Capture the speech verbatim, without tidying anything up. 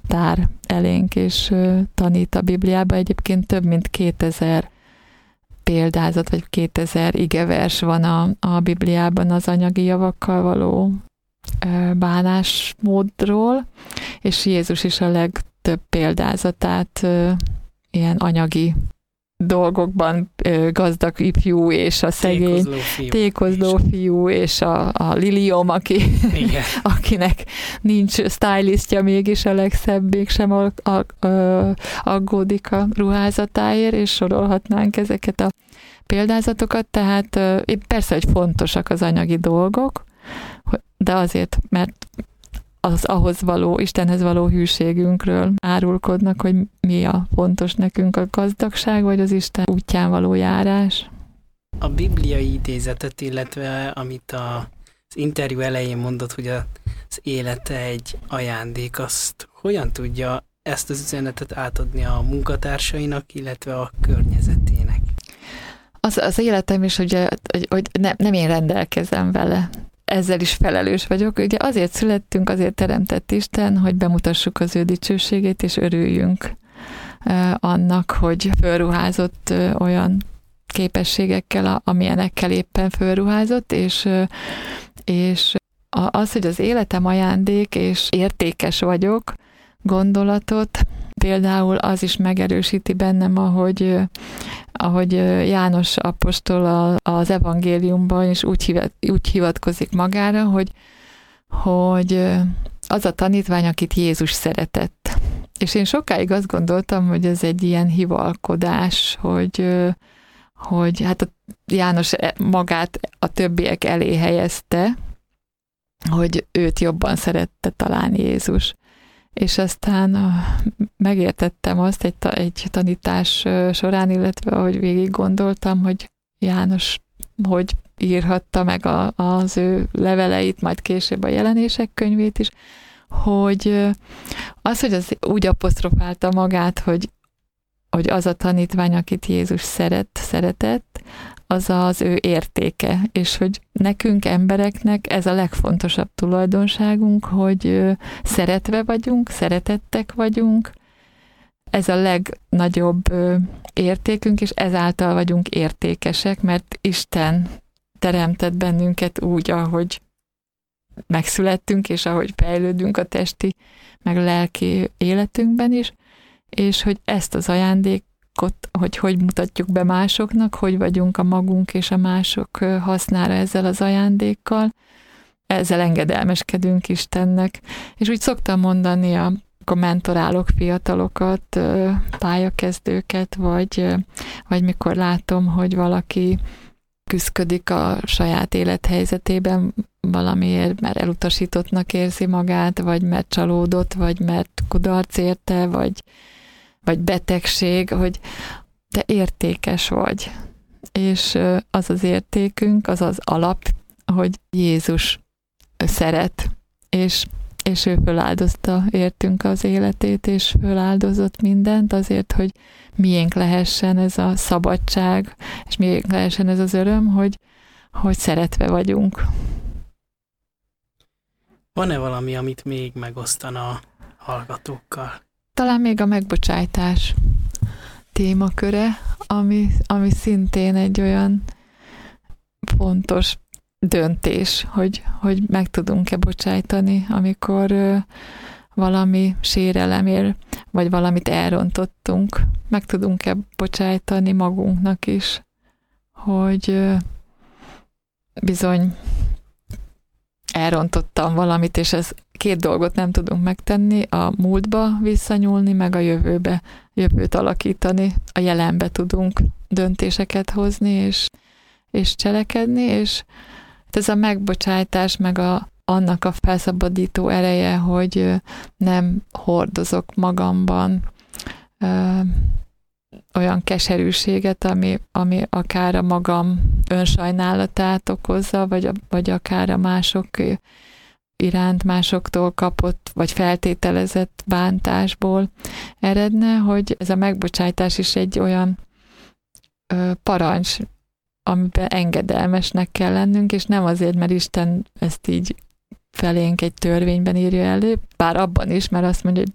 tár elénk, és tanít a Bibliába. Egyébként több mint kétezer példázat, vagy kétezer igevers van a, a Bibliában az anyagi javakkal való bánásmódról, és Jézus is a legtöbb példázatát ilyen anyagi dolgokban gazdag ifjú és a szegény tékozló fiú, tékozló fiú és a, a liliom, aki, akinek nincs stylistja, mégis a legszebb, mégsem a, a, a, aggódik a ruházatáért, és sorolhatnánk ezeket a példázatokat, tehát persze, hogy fontosak az anyagi dolgok, de azért, mert az ahhoz való, Istenhez való hűségünkről árulkodnak, hogy mi a fontos nekünk, a gazdagság, vagy az Isten útján való járás. A bibliai idézetet, illetve amit a, az interjú elején mondott, hogy az élete egy ajándék, azt hogyan tudja ezt az üzenetet átadni a munkatársainak, illetve a környezetének? Az, az életem is, ugye, hogy, hogy ne, nem én rendelkezem vele. Ezzel is felelős vagyok. Ugye azért születtünk, azért teremtett Isten, hogy bemutassuk az ő dicsőségét, és örüljünk annak, hogy fölruházott olyan képességekkel, amilyenekkel éppen fölruházott, és, és az, hogy az életem ajándék, és értékes vagyok, gondolatot, például az is megerősíti bennem, ahogy, ahogy János apostol az evangéliumban is úgy, hivat, úgy hivatkozik magára, hogy, hogy az a tanítvány, akit Jézus szeretett. És én sokáig azt gondoltam, hogy ez egy ilyen hivalkodás, hogy, hogy hát a János magát a többiek elé helyezte, hogy őt jobban szerette talán Jézus. És aztán megértettem azt egy, egy tanítás során, illetve ahogy végig gondoltam, hogy János hogy írhatta meg a, az ő leveleit, majd később a jelenések könyvét is, hogy az, hogy az úgy apostrofálta magát, hogy, hogy az a tanítvány, akit Jézus szeret, szeretett, az az ő értéke, és hogy nekünk, embereknek ez a legfontosabb tulajdonságunk, hogy szeretve vagyunk, szeretettek vagyunk, ez a legnagyobb értékünk, és ezáltal vagyunk értékesek, mert Isten teremtett bennünket úgy, ahogy megszülettünk, és ahogy fejlődünk a testi, meg a lelki életünkben is, és hogy ezt az ajándékot, hogy hogy mutatjuk be másoknak, hogy vagyunk a magunk és a mások hasznára ezzel az ajándékkal, ezzel engedelmeskedünk Istennek. És úgy szoktam mondani, amikor mentorálok fiatalokat, pályakezdőket, vagy, vagy mikor látom, hogy valaki küszködik a saját élethelyzetében valamiért, mert elutasítottnak érzi magát, vagy mert csalódott, vagy mert kudarc érte, vagy vagy betegség, hogy te értékes vagy. És az az értékünk, az az alap, hogy Jézus szeret, és, és ő föláldozta értünk az életét, és föláldozott mindent azért, hogy miénk lehessen ez a szabadság, és miénk lehessen ez az öröm, hogy, hogy szeretve vagyunk. Van-e valami, amit még megosztana a hallgatókkal? Talán még a megbocsájtás témaköre, ami, ami szintén egy olyan fontos döntés, hogy, hogy meg tudunk-e bocsájtani, amikor ö, valami sérelemért, vagy valamit elrontottunk, meg tudunk-e bocsájtani magunknak is, hogy ö, bizony elrontottam valamit, és ez két dolgot nem tudunk megtenni, a múltba visszanyúlni, meg a jövőbe, jövőt alakítani. A jelenbe tudunk döntéseket hozni, és, és cselekedni, és ez a megbocsájtás, meg a, annak a felszabadító ereje, hogy nem hordozok magamban ö, olyan keserűséget, ami, ami akár a magam önsajnálatát okozza, vagy, vagy akár a mások iránt másoktól kapott, vagy feltételezett bántásból eredne, hogy ez a megbocsájtás is egy olyan ö, parancs, amiben engedelmesnek kell lennünk, és nem azért, mert Isten ezt így felénk egy törvényben írja elő, bár abban is, mert azt mondja, hogy